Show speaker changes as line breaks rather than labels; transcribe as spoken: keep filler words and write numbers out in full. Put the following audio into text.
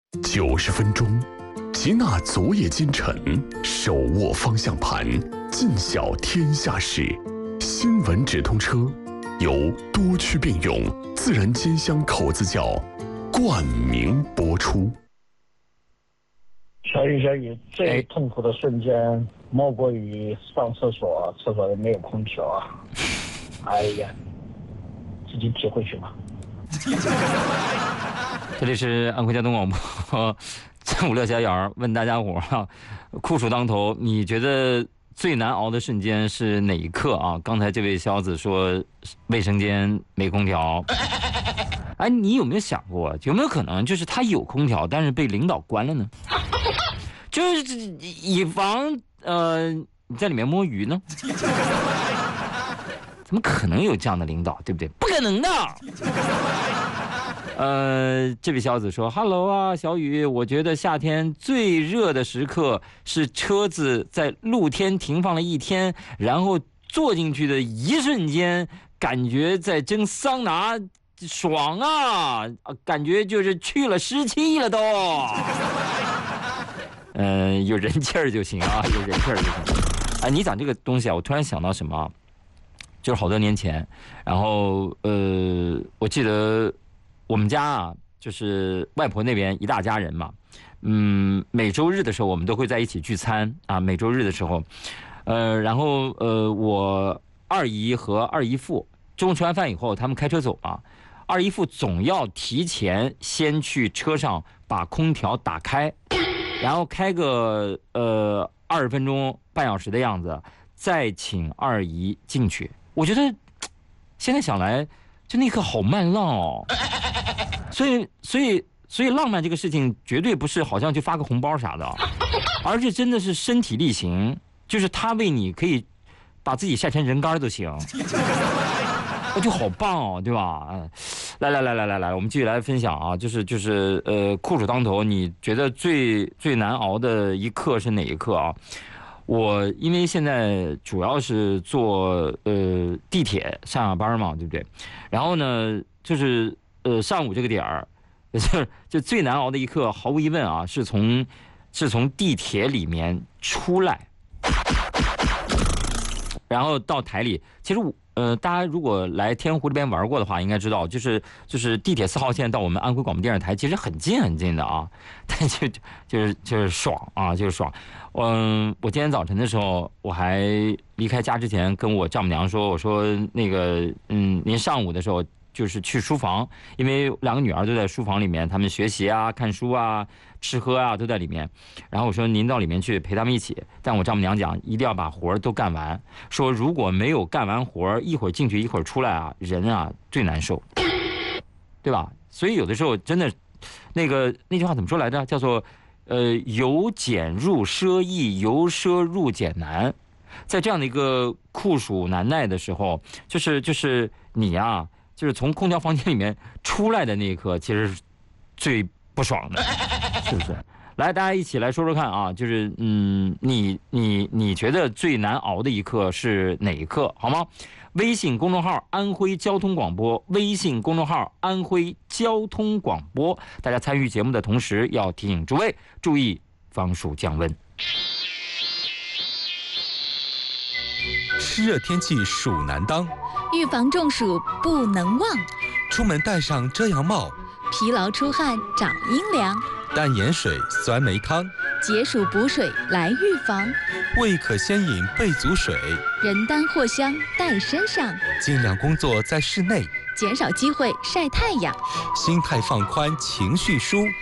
九十分钟，吉娜昨夜今晨，手握方向盘，尽晓天下事。新闻直通车，由多区并用自然煎香口子窖冠名播出。
小雨，小雨，最痛苦的瞬间莫过于上厕所，厕所里没有空调啊！哎呀，自己体会去吧。
这里是安徽交通广播，正午六小眼问大家伙啊，酷暑当头，你觉得最难熬的瞬间是哪一刻啊？刚才这位小子说卫生间没空调，哎，你有没有想过，有没有可能就是他有空调，但是被领导关了呢？就是以防呃你在里面摸鱼呢？怎么可能有这样的领导，对不对？不可能的。呃，这位小子说 ：“Hello 啊，小雨，我觉得夏天最热的时刻是车子在露天停放了一天，然后坐进去的一瞬间，感觉在蒸桑拿，爽啊！感觉就是去了湿气了都。嗯、呃，有人气儿就行啊，有人气儿就行。啊，你讲这个东西啊，我突然想到什么，就是好多年前，然后呃，我记得。”我们家啊，就是外婆那边一大家人嘛，嗯，每周日的时候我们都会在一起聚餐啊。每周日的时候，呃，然后呃，我二姨和二姨父中午吃完饭以后，他们开车走嘛，二姨父总要提前先去车上把空调打开，然后开个呃二十分钟半小时的样子，再请二姨进去。我觉得现在想来，就那一刻好慢浪哦。所以，所以，所以，浪漫这个事情绝对不是好像就发个红包啥的，而是真的是身体力行，就是他为你可以把自己晒成人干都行，那就好棒哦，对吧？嗯，来来来来来来，我们继续来分享啊，就是就是呃，酷暑当头，你觉得最最难熬的一刻是哪一刻啊？我因为现在主要是坐呃地铁上下班嘛，对不对？然后呢，就是呃上午这个点儿，就就最难熬的一刻，毫无疑问啊，是从是从地铁里面出来，然后到台里。其实呃，大家如果来天湖这边玩过的话，应该知道，就是就是地铁四号线到我们安徽广播电视台其实很近很近的啊，但就就是就是爽啊，就是爽。嗯，我今天早晨的时候，我还离开家之前跟我丈母娘说，我说那个，嗯，您上午的时候就是去书房，因为两个女儿都在书房里面，她们学习啊、看书啊、吃喝啊都在里面。然后我说您到里面去陪她们一起，但我丈母娘讲一定要把活儿都干完，说如果没有干完活儿，一会儿进去一会儿出来啊，人啊最难受，对吧？所以有的时候真的，那个那句话怎么说来着？叫做。呃，由俭入奢易，由奢入俭难。在这样的一个酷暑难耐的时候，就是就是你啊，就是从空调房间里面出来的那一刻，其实是最不爽的，是不是？来，大家一起来说说看啊，就是嗯，你你你觉得最难熬的一刻是哪一刻？好吗？微信公众号安徽交通广播，微信公众号安徽交通广播，大家参与节目的同时要提醒诸位注意防暑降温。
湿热天气暑难当，
预防中暑不能忘，
出门戴上遮阳帽，
疲劳出汗找阴凉，
淡盐水酸梅汤，
解暑补水来预防，
胃可先饮备足水，
人丹藿香带身上，
尽量工作在室内，
减少机会晒太阳，
心态放宽情绪舒。